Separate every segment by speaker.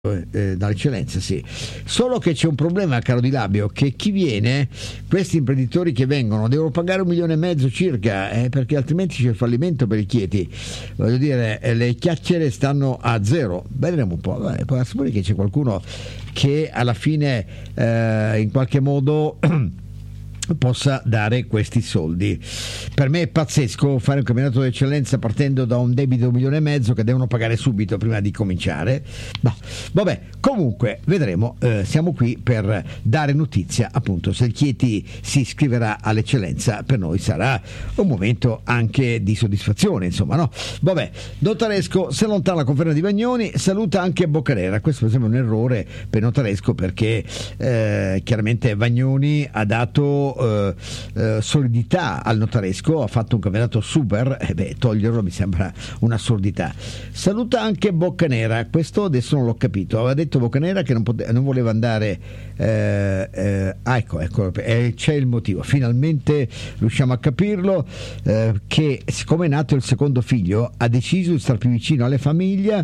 Speaker 1: dall'eccellenza, sì. Solo che c'è un problema, caro Di Labio, che chi viene, questi imprenditori che vengono devono pagare 1,5 milioni circa, perché altrimenti c'è il fallimento per i Chieti. Voglio dire, le chiacchiere stanno a zero. Vedremo un po', può essere che c'è qualcuno che alla fine in qualche modo possa dare questi soldi. Per me è pazzesco fare un campionato d'eccellenza partendo da un debito 1,5 milioni che devono pagare subito prima di cominciare. No, vabbè, comunque vedremo. Siamo qui per dare notizia, appunto, se il Chieti si iscriverà all'eccellenza per noi sarà un momento anche di soddisfazione, insomma, no? Vabbè, Notaresco si allontana la conferma di Vagnoni, saluta anche Boccanera. Questo per esempio è un errore per Notaresco, perché chiaramente Vagnoni ha dato solidità al Notaresco, ha fatto un campionato super, toglierlo mi sembra un'assurdità. Saluta anche Boccanera, questo adesso non l'ho capito, aveva detto Boccanera che non voleva andare, ecco, c'è il motivo, finalmente riusciamo a capirlo, che siccome è nato il secondo figlio ha deciso di stare più vicino alle famiglie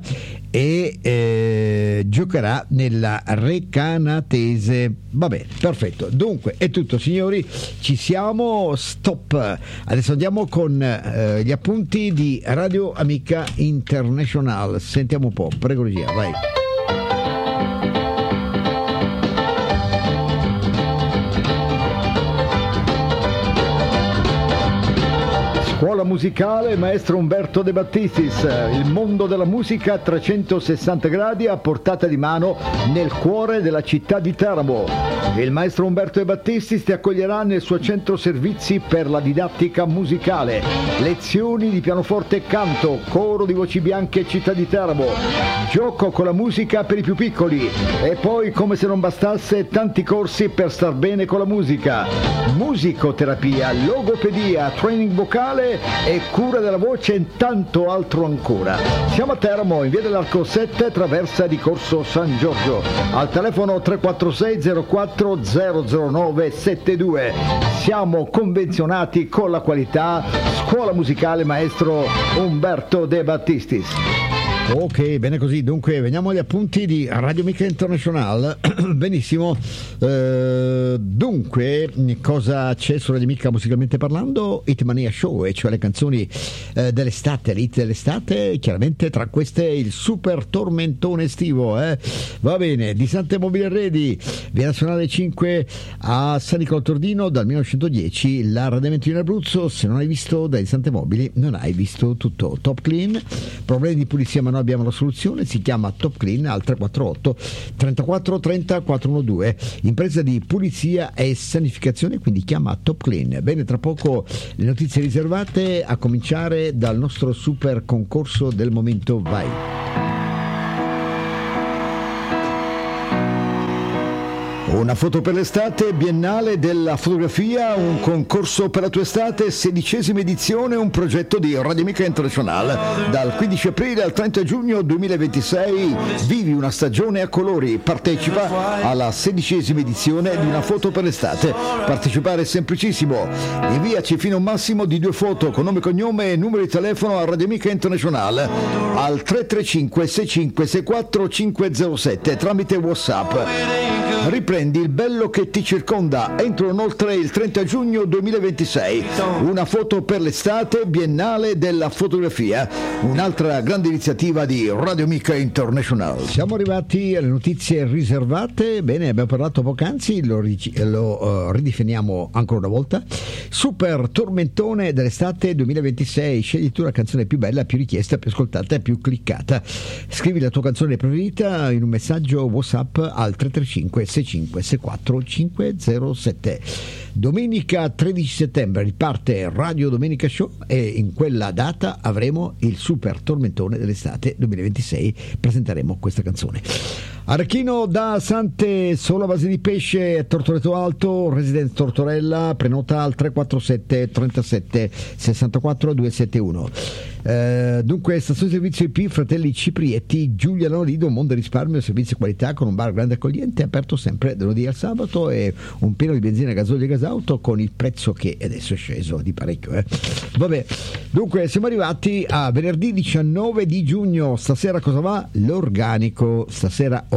Speaker 1: e giocherà nella Recanatese. Vabbè, perfetto, dunque è tutto signori, ci siamo, stop. Adesso andiamo con gli appunti di Radio Amica International, sentiamo un po', prego regia, vai. Scuola musicale maestro Umberto De Battistis, il mondo della musica a 360 gradi a portata di mano nel cuore della città di Teramo. Il maestro Umberto De Battistis ti accoglierà nel suo centro servizi per la didattica musicale, lezioni di pianoforte e canto, coro di voci bianche città di Teramo, gioco con la musica per i più piccoli e poi, come se non bastasse, tanti corsi per star bene con la musica, musicoterapia, logopedia, training vocale e cura della voce e tanto altro ancora. Siamo a Teramo, in via dell'Arco 7, traversa di Corso San Giorgio, al telefono 346 04 009 72. Siamo convenzionati con la qualità. Scuola musicale maestro Umberto De Battistis. Ok, bene così, dunque veniamo agli appunti di Radio Amica International. Benissimo, dunque cosa c'è su Radio Amica musicalmente parlando? Hitmania Show, e cioè le canzoni dell'estate, le hit dell'estate, chiaramente tra queste il super tormentone estivo, va bene, di Sante Mobile Redi, via Nazionale 5 a San Nicola Tordino dal 1910, l'arredamento in Abruzzo. Se non hai visto dai Sante Mobili non hai visto tutto. Top Clean, problemi di pulizia ma abbiamo la soluzione, si chiama Top Clean al 348 34 30 412, impresa di pulizia e sanificazione, quindi chiama Top Clean. Bene, tra poco le notizie riservate, a cominciare dal nostro super concorso del momento, vai. Una foto per l'estate, Biennale della fotografia, un concorso per la tua estate, 16ª edizione, un progetto di Radio Amica International. Dal 15 aprile al 30 giugno 2026 vivi una stagione a colori, partecipa alla 16ª edizione di Una foto per l'estate. Partecipare è semplicissimo, inviaci fino a un massimo di 2 foto con nome, cognome e numero di telefono a Radio Amica International al 335 65 64 507 tramite WhatsApp. Riprendi il bello che ti circonda entro inoltre il 30 giugno 2026. Una foto per l'estate, Biennale della fotografia, un'altra grande iniziativa di Radio Amica International. Siamo arrivati alle notizie riservate. Bene, abbiamo parlato poc'anzi, lo ridefiniamo ancora una volta. Super tormentone dell'estate 2026. Scegli tu la canzone più bella, più richiesta, più ascoltata e più cliccata. Scrivi la tua canzone preferita in un messaggio WhatsApp al 335 65 64 507. Domenica 13 settembre riparte Radio Domenica Show e in quella data avremo il super tormentone dell'estate 2026. Presenteremo questa canzone. Archino da Sante, solo a base di pesce, Tortoreto Alto, Residenza Tortorella, prenota al 347 37 64 271. Dunque, stazione di servizio IP Fratelli Ciprietti, Giulia Lanorido, Mondo Risparmio, servizio e qualità con un bar grande e accogliente, aperto sempre da lunedì al sabato, e un pieno di benzina, gasolio e gasauto con il prezzo che adesso è sceso di parecchio. Vabbè, dunque siamo arrivati a venerdì 19 di giugno. Stasera cosa va? L'organico. Stasera